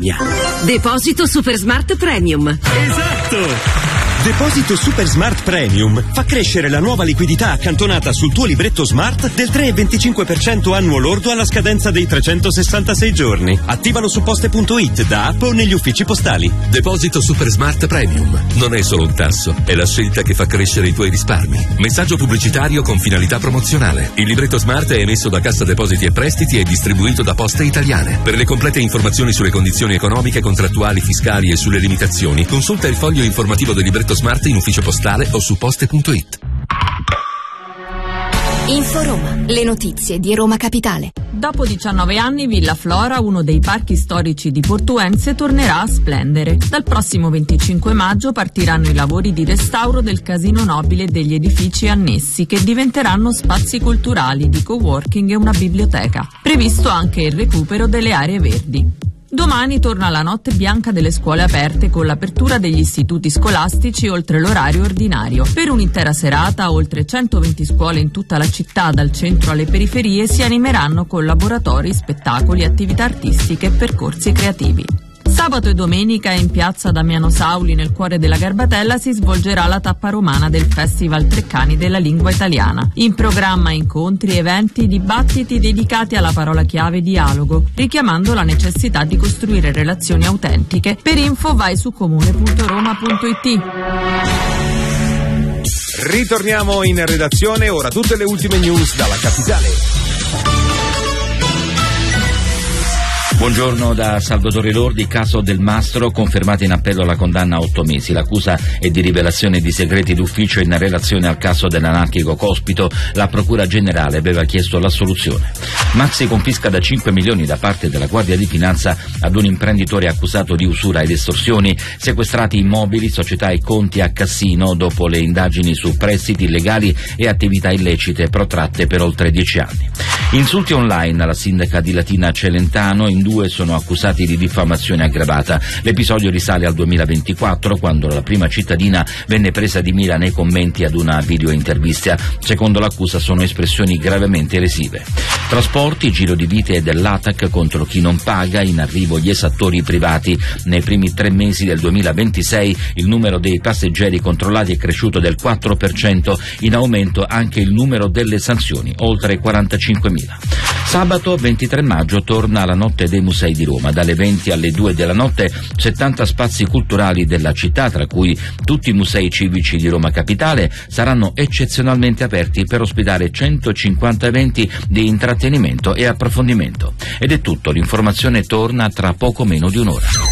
cambia. Deposito Super Smart Premium. Esatto! Deposito Super Smart Premium fa crescere la nuova liquidità accantonata sul tuo libretto Smart del 3,25% annuo lordo alla scadenza dei 366 giorni. Attivalo su poste.it, da app o negli uffici postali. Deposito Super Smart Premium non è solo un tasso, è la scelta che fa crescere i tuoi risparmi. Messaggio pubblicitario con finalità promozionale. Il libretto Smart è emesso da Cassa Depositi e Prestiti e distribuito da Poste Italiane. Per le complete informazioni sulle condizioni economiche, contrattuali, fiscali e sulle limitazioni, consulta il foglio informativo del libretto Smart in ufficio postale o su poste.it. Info Roma, le notizie di Roma Capitale. Dopo 19 anni Villa Flora, uno dei parchi storici di Portuense, tornerà a splendere. Dal prossimo 25 maggio partiranno i lavori di restauro del Casino Nobile e degli edifici annessi, che diventeranno spazi culturali, di coworking e una biblioteca. Previsto anche il recupero delle aree verdi. Domani torna la notte bianca delle scuole aperte con l'apertura degli istituti scolastici oltre l'orario ordinario. Per un'intera serata, oltre 120 scuole in tutta la città, dal centro alle periferie, si animeranno con laboratori, spettacoli, attività artistiche e percorsi creativi. Sabato e domenica in piazza Damiano Sauli, nel cuore della Garbatella, si svolgerà la tappa romana del Festival Treccani della lingua italiana. In programma incontri, eventi, dibattiti dedicati alla parola chiave dialogo, richiamando la necessità di costruire relazioni autentiche. Per info vai su comune.roma.it. Ritorniamo in redazione, ora tutte le ultime news dalla capitale. Buongiorno da Salvatore Lordi. Caso Del Mastro, confermata in appello la condanna a 8 mesi. L'accusa è di rivelazione di segreti d'ufficio in relazione al caso dell'anarchico Cospito. La Procura Generale aveva chiesto l'assoluzione. Maxi confisca da 5 milioni da parte della Guardia di Finanza ad un imprenditore accusato di usura ed estorsioni. Sequestrati immobili, società e conti a Cassino dopo le indagini su prestiti illegali e attività illecite protratte per oltre 10 anni. Insulti online alla sindaca di Latina Celentano. In 2 sono accusati di diffamazione aggravata. L'episodio risale al 2024, quando la prima cittadina venne presa di mira nei commenti ad una videointervista. Secondo l'accusa sono espressioni gravemente lesive. Trasporti, giro di vite dell'ATAC contro chi non paga, in arrivo gli esattori privati. Nei primi 3 mesi del 2026 il numero dei passeggeri controllati è cresciuto del 4%, in aumento anche il numero delle sanzioni, oltre 45.000. Sabato 23 maggio torna la Notte dei Musei di Roma. Dalle 20 alle 2 della notte 70 spazi culturali della città, tra cui tutti i musei civici di Roma Capitale, saranno eccezionalmente aperti per ospitare 150 eventi di intrattenimento e approfondimento. Ed è tutto, l'informazione torna tra poco meno di un'ora.